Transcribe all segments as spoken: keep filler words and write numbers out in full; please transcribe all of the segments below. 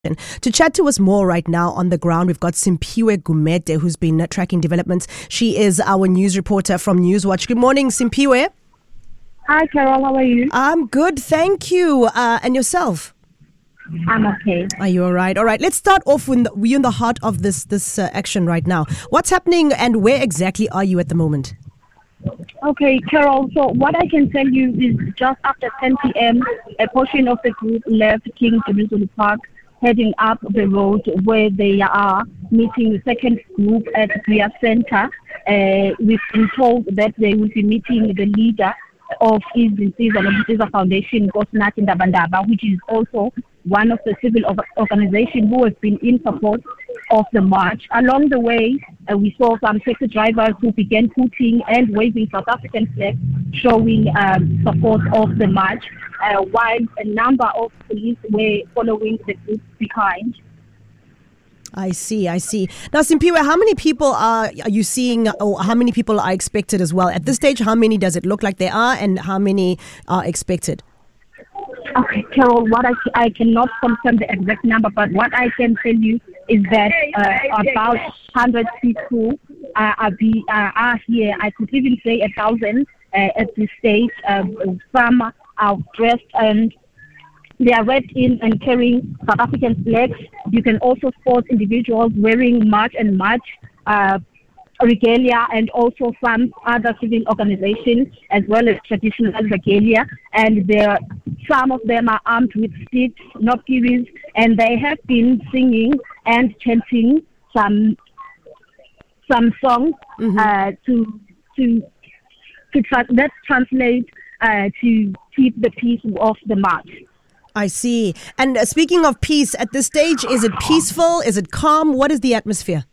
To chat to us more right now on the ground, we've got Simphiwe Gumede, who's been tracking developments. She is our news reporter from Newswatch. Good morning, Simphiwe. Hi, Carol. How are you? I'm good, thank you. Uh, and yourself? I'm okay. Are you all right? All right, let's start off with the, we're in the heart of this, this uh, action right now. What's happening and where exactly are you at the moment? Okay, Carol, so what I can tell you is just after ten p.m., a portion of the group left King Jerusalem Park, heading up the road where they are meeting the second group at Kriya Center. Uh, we've been told that they will be meeting the leader of Izinsiza and Izinsiza Foundation, Nkosinathi Ndabandaba, which is also one of the civil organizations who have been in support of the march. Along the way, uh, we saw some taxi drivers who began putting and waving South African flags, showing um, support of the march, uh, while a number of police were following the group behind. I see, I see. Now, Simphiwe, how many people are, are you seeing, or how many people are expected as well? At this stage, how many does it look like there are, and how many are expected? Okay, Carol, what I, I cannot confirm the exact number, but what I can tell you is that uh, about one hundred people uh, are, be, uh, are here. I could even say a thousand uh, at this stage. Uh, some are dressed and they are wrapped in and carrying South African flags. You can also spot individuals wearing march and march uh, regalia, and also some other civil organizations as well as traditional regalia. And there, some of them are armed with sticks, knobkieries, and they have been singing and chanting some some songs mm-hmm. uh, to to to tra- that translate uh, to keep the peace of the march. I see. And uh, speaking of peace, at this stage, is it peaceful? Is it calm? What is the atmosphere?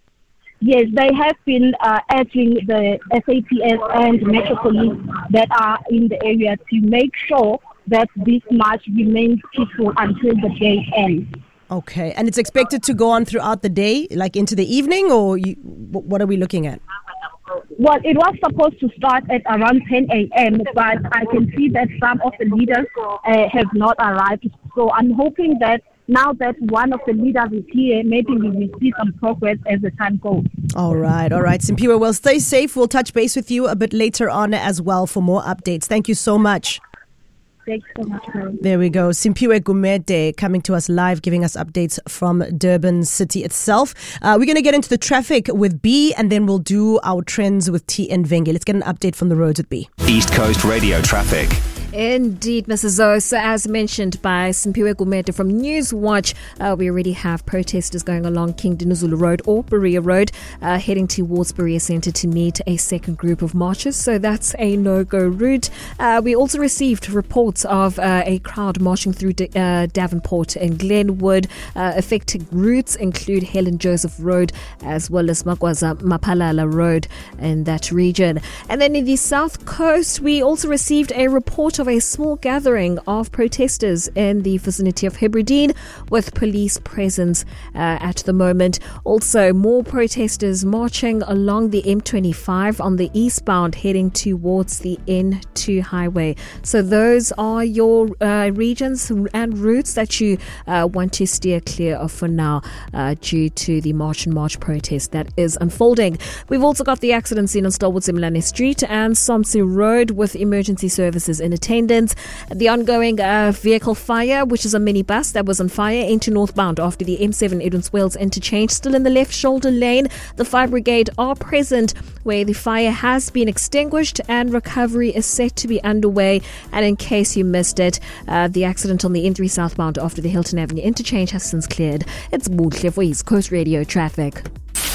Yes, they have been uh, urging the S A P S and Metro Police that are in the area to make sure that this march remains peaceful until the day ends. Okay. And it's expected to go on throughout the day, like into the evening, or you, what are we looking at? Well, it was supposed to start at around ten a.m., but I can see that some of the leaders uh, have not arrived. So I'm hoping that now that one of the leaders is here, maybe we will see some progress as the time goes. All right, all right. Simphiwe, well, stay safe. We'll touch base with you a bit later on as well for more updates. Thank you so much. Thanks so much, Mary. There we go. Simphiwe Gumede coming to us live, giving us updates from Durban city itself. Uh, we're going to get into the traffic with B, and then we'll do our trends with T N Venge. Let's get an update from the roads with B. East Coast Radio traffic. Indeed, Missus Zoe. So as mentioned by Simphiwe Gumede from Newswatch, uh, we already have protesters going along King Dinuzulu Road or Berea Road, uh, heading towards Berea Centre to meet a second group of marchers. So that's a no-go route. Uh, we also received reports of uh, a crowd marching through D- uh, Davenport and Glenwood. Uh, affecting routes include Helen Joseph Road as well as Magwaza Mapalala Road in that region. And then in the South Coast, we also received a report of of a small gathering of protesters in the vicinity of Hebridean with police presence uh, at the moment. Also, more protesters marching along the M twenty-five on the eastbound heading towards the N two highway. So those are your uh, regions and routes that you uh, want to steer clear of for now uh, due to the March and March protest that is unfolding. We've also got the accident scene on Stalwart Zimlane Street and Somsi Road with emergency services in attendance. The ongoing uh, vehicle fire, which is a minibus that was on fire into northbound after the M seven Edwin Wells interchange, still in the left shoulder lane. The fire brigade are present where the fire has been extinguished and recovery is set to be underway. And in case you missed it, uh, the accident on the N three southbound after the Hilton Avenue interchange has since cleared. It's Buhle for East Coast Radio traffic.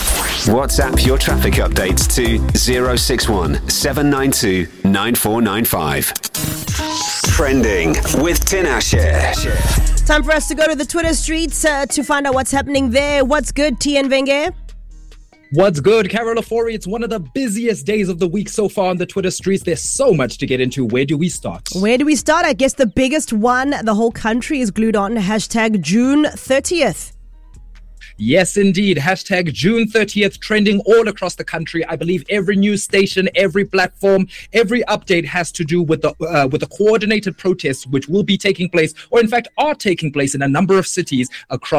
WhatsApp your traffic updates to zero six one seven nine two nine four nine five. Trending with Tinashe. Time for us to go to the Twitter streets uh, to find out what's happening there. What's good, T N Venge? What's good, Carol Ofori? It's one of the busiest days of the week so far on the Twitter streets. There's so much to get into. Where do we start? Where do we start? I guess the biggest one the whole country is glued on. Hashtag June thirtieth. Yes, indeed. Hashtag June thirtieth trending all across the country. I believe every news station, every platform, every update has to do with the uh, with the coordinated protests which will be taking place, or in fact are taking place in a number of cities across